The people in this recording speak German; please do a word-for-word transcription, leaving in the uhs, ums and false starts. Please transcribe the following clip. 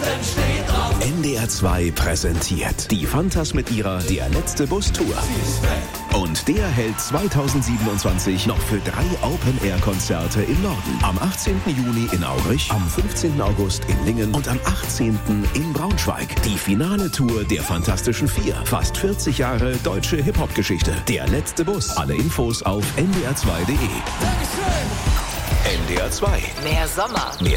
N D R zwei präsentiert die Fantas mit ihrer Der letzte Bus-Tour. Und der hält zweitausendsiebenundzwanzig noch für drei Open-Air-Konzerte im Norden. Am achtzehnten Juni in Aurich, am fünfzehnten August in Lingen und am achtzehnten in Braunschweig. Die finale Tour der Fantastischen Vier. Fast vierzig Jahre deutsche Hip-Hop-Geschichte. Der letzte Bus. Alle Infos auf n d r zwei punkt d e. N D R zwei. Mehr Sommer. Mehr